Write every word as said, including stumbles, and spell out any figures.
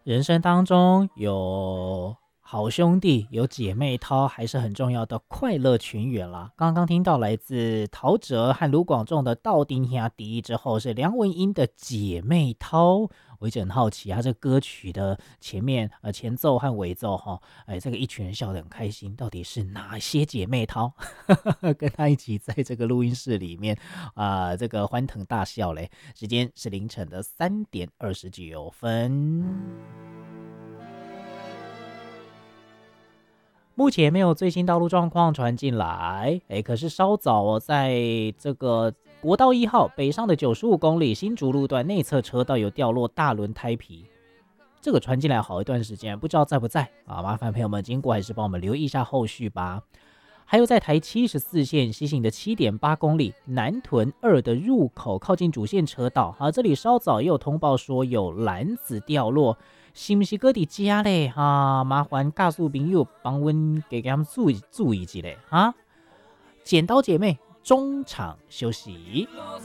人生当中有好兄弟，有姐妹淘，还是很重要的快乐群员啦。刚刚听到来自陶喆和卢广仲的《斗阵兄弟》之后，是梁文音的《姐妹淘》。我一直很好奇啊，这歌曲的前面呃前奏和尾奏哈，哎，这个一群人笑得很开心，到底是哪些姐妹淘跟他一起在这个录音室里面啊、呃，这个欢腾大笑嘞？时间是凌晨的三点二十九分。目前没有最新道路状况传进来，哎，可是稍早哦，在这个国道一号北上的九十五公里新竹路段内侧车道有掉落大轮胎皮，这个传进来好一段时间，不知道在不在啊？麻烦朋友们经过还是帮我们留意一下后续吧。还有在台七十四线西行的 七点八公里南屯二的入口靠近主线车道啊，这里稍早也有通报说有篮子掉落，是不是搁伫家咧？啊，麻烦驾驶朋友帮阮给他们注意注意一下啊！剪刀姐妹中场休息。